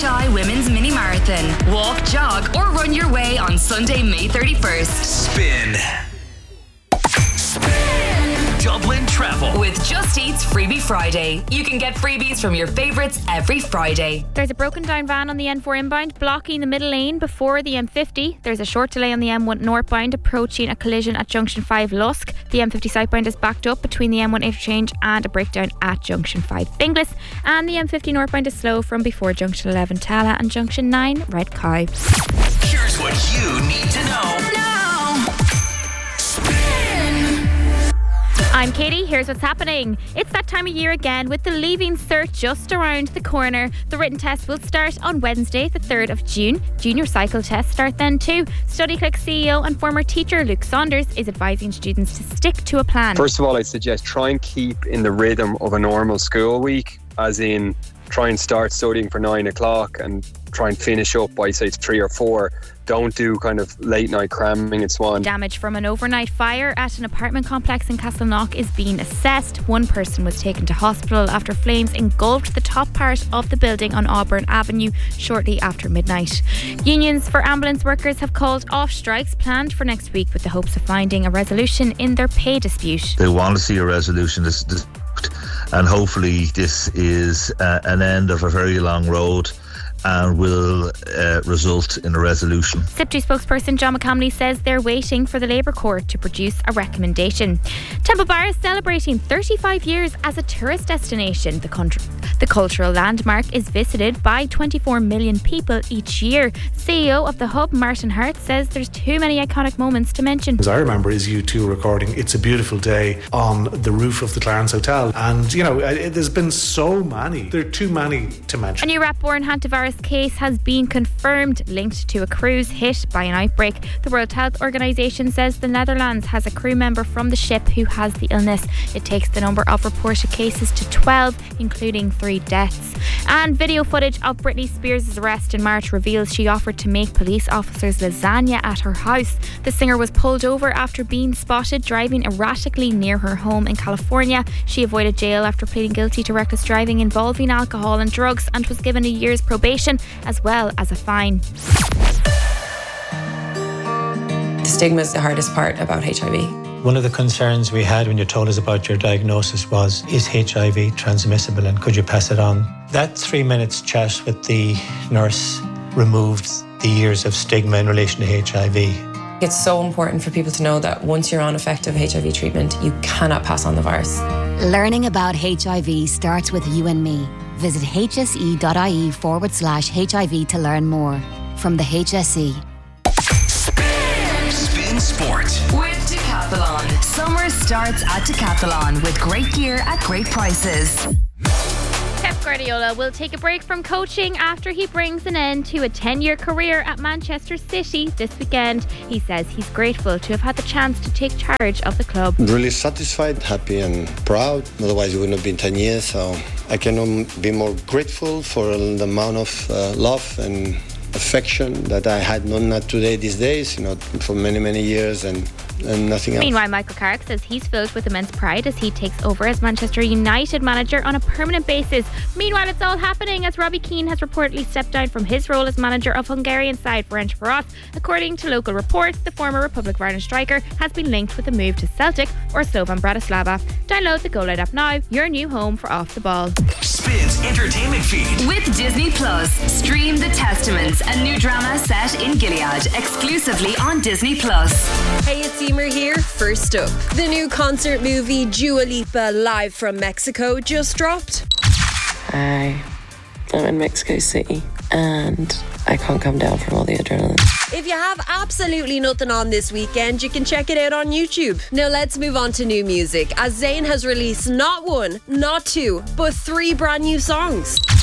HI Women's Mini Marathon. Walk, jog, or run your way on Sunday, May 31st. Spin. Dublin Travel with Just Eat's Freebie Friday. You can get freebies from your favourites every Friday. There's a broken down van on the N4 inbound blocking the middle lane before the M50. There's a short delay on the M1 northbound approaching a collision at Junction 5 Lusk. The M50 southbound is backed up between the M1 interchange and a breakdown at Junction 5 Finglas. And the M50 northbound is slow from before Junction 11 Tala and Junction 9 Red Cow. Here's what you need to know. I'm Katie, here's what's happening. It's that time of year again with the Leaving Cert just around the corner. The written test will start on Wednesday, the 3rd of June. Junior cycle tests start then too. StudyClick CEO and former teacher Luke Saunders is advising students to stick to a plan. First of all, I'd suggest try and keep in the rhythm of a normal school week, as in try and start studying for 9 o'clock and try and finish up by, say, 3 or 4. Don't do kind of late night cramming and so on. Damage from an overnight fire at an apartment complex in Castleknock is being assessed. One person was taken to hospital after flames engulfed the top part of the building on Auburn Avenue shortly after midnight. Unions for ambulance workers have called off strikes planned for next week with the hopes of finding a resolution in their pay dispute. They want to see a resolution and hopefully this is an end of a very long road and will result in a resolution. SIPTU spokesperson John McCamley says they're waiting for the Labour Court to produce a recommendation. Temple Bar is celebrating 35 years as a tourist destination. The cultural landmark is visited by 24 million people each year. CEO of the hub, Martin Hart, says there's too many iconic moments to mention. As I remember is U2 recording It's a Beautiful Day on the roof of the Clarence Hotel. And, you know, there's been so many. There are too many to mention. A new rat-borne hantavirus case has been confirmed linked to a cruise hit by an outbreak. The World Health Organization says the Netherlands has a crew member from the ship who has the illness. It takes the number of reported cases to 12, including 3 deaths. And video footage of Britney Spears' arrest in March reveals she offered to make police officers lasagna at her house. The singer was pulled over after being spotted driving erratically near her home in California. She avoided jail after pleading guilty to reckless driving involving alcohol and drugs and was given a year's probation as well as a fine. The stigma is the hardest part about HIV. One of the concerns we had when you told us about your diagnosis was, is HIV transmissible and could you pass it on? That 3 minutes chat with the nurse removed the years of stigma in relation to HIV. It's so important for people to know that once you're on effective HIV treatment, you cannot pass on the virus. Learning about HIV starts with you and me. Visit hse.ie/HIV to learn more. From the HSE. Spin Sport with Decathlon. Summer starts at Decathlon with great gear at great prices. Pep Guardiola will take a break from coaching after he brings an end to a 10-year career at Manchester City this weekend. He says he's grateful to have had the chance to take charge of the club. Really satisfied, happy and proud. Otherwise it wouldn't have been 10 years. So I cannot be more grateful for the amount of love and affection that I had, not today, these days, for many, many years and nothing else. Meanwhile, Michael Carrick says he's filled with immense pride as he takes over as Manchester United manager on a permanent basis. Meanwhile, it's all happening as Robbie Keane has reportedly stepped down from his role as manager of Hungarian side Ferencváros. According to local reports, the former Republic of Ireland striker has been linked with a move to Celtic or Slovan Bratislava. Download the Go Light app now, your new home for Off the Ball. Spins entertainment feed with Disney Plus. Stream The Testaments, a new drama set in Gilead, exclusively on Disney Plus. Hey, it's Emer here. First up, the new concert movie Dua Lipa Live from Mexico just dropped. Hi, I'm in Mexico City and I can't come down from all the adrenaline. If you have absolutely nothing on this weekend, you can check it out on YouTube. Now let's move on to new music, as Zayn has released not 1, not 2, but 3 brand new songs.